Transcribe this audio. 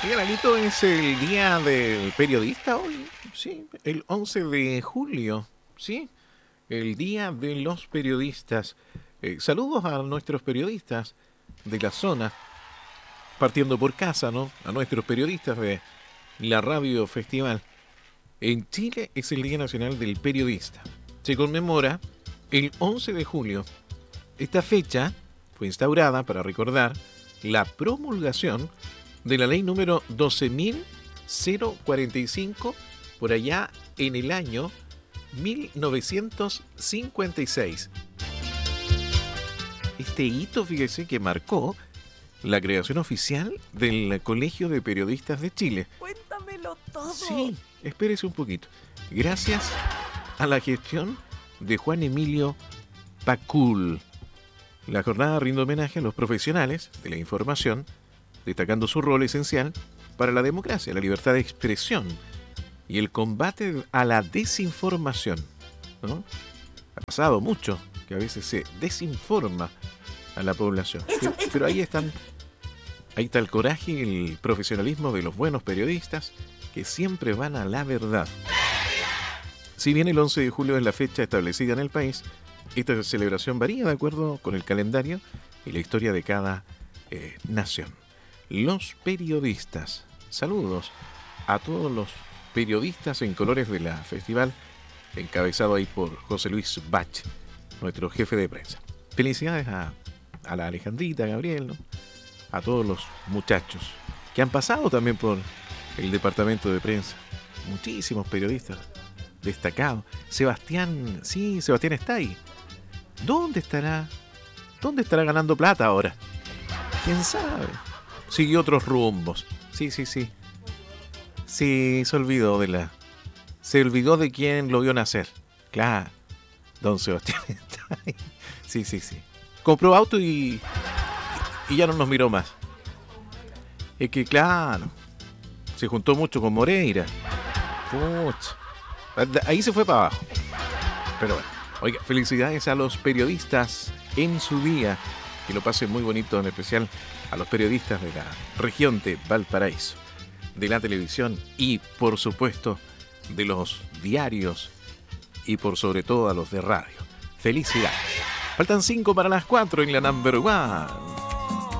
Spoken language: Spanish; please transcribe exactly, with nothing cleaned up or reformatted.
Miguel Alito, es el día del periodista hoy, sí, el once de julio, sí, el día de los periodistas. Eh, saludos a nuestros periodistas de la zona, partiendo por casa, ¿no? A nuestros periodistas de la Radio Festival. En Chile es el Día Nacional del Periodista. Se conmemora el once de julio. Esta fecha fue instaurada para recordar la promulgación de la ley número doce mil cuarenta y cinco por allá en el año mil novecientos cincuenta y seis. Este hito, fíjese, que marcó la creación oficial del Colegio de Periodistas de Chile. Cuéntamelo todo. Sí, espérese un poquito. Gracias a la gestión de Juan Emilio Pacul. La jornada rinde homenaje a los profesionales de la información, destacando su rol esencial para la democracia, la libertad de expresión y el combate a la desinformación, ¿no? Ha pasado mucho que a veces se desinforma a la población. Pero, pero ahí están, ahí está el coraje y el profesionalismo de los buenos periodistas que siempre van a la verdad. Si bien el once de julio es la fecha establecida en el país, esta celebración varía de acuerdo con el calendario y la historia de cada eh, nación. Los periodistas. Saludos a todos los periodistas en colores de la festival, encabezado ahí por José Luis Bach, nuestro jefe de prensa. Felicidades a, a la Alejandrita, a Gabriel, ¿no? A todos los muchachos que han pasado también por el departamento de prensa. Muchísimos periodistas destacados. Sebastián, sí, Sebastián está ahí. ¿Dónde estará? ¿Dónde estará ganando plata ahora? ¿Quién sabe? Siguió otros rumbos. Sí, sí, sí. Sí, se olvidó de la... Se olvidó de quién lo vio nacer. Claro. Don Sebastián está ahí. Sí, sí, sí. Compró auto y... Y ya no nos miró más. Es que, claro, se juntó mucho con Moreira. Pucha. Ahí se fue para abajo. Pero bueno. Oiga, felicidades a los periodistas en su día. Que lo pasen muy bonito, en especial a los periodistas de la región de Valparaíso, de la televisión y, por supuesto, de los diarios y, por sobre todo, a los de radio. Felicidades. Faltan cinco para las cuatro en la number one.